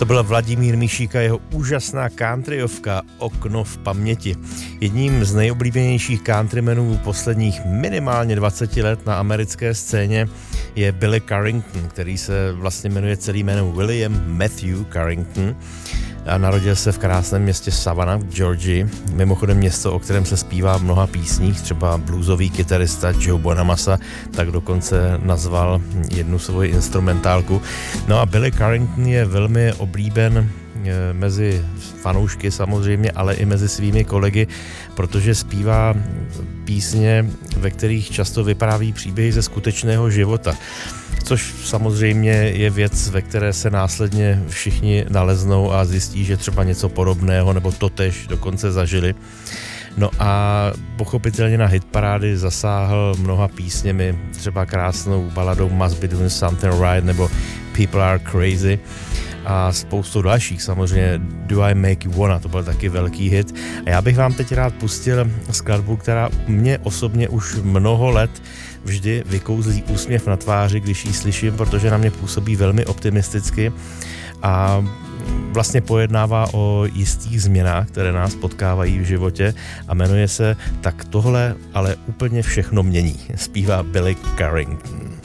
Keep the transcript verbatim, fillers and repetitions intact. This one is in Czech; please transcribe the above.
To byl Vladimír Mišík a jeho úžasná countryovka Okno v paměti. Jedním z nejoblíbenějších countrymenů posledních minimálně dvacet let na americké scéně je Billy Currington, který se vlastně jmenuje celým jménem William Matthew Currington a narodil se v krásném městě Savannah v Georgii, mimochodem město, o kterém se zpívá v mnoha písních, třeba bluesový kytarista Joe Bonamassa tak dokonce nazval jednu svoji instrumentálku. No a Billy Currington je velmi oblíben mezi fanoušky samozřejmě, ale i mezi svými kolegy, protože zpívá písně, ve kterých často vypráví příběhy ze skutečného života. Což samozřejmě je věc, ve které se následně všichni naleznou a zjistí, že třeba něco podobného nebo totéž dokonce zažili. No a pochopitelně na hitparády zasáhl mnoha písněmi, třeba krásnou baladou Must Be Doing Something Right nebo People Are Crazy a spoustu dalších, samozřejmě Do I Make You Wanna, to byl taky velký hit. A já bych vám teď rád pustil skladbu, která mě osobně už mnoho let vždy vykouzlí úsměv na tváři, když ji slyším, protože na mě působí velmi optimisticky a vlastně pojednává o jistých změnách, které nás potkávají v životě a jmenuje se Tak tohle ale úplně všechno mění. Zpívá Billy Currington.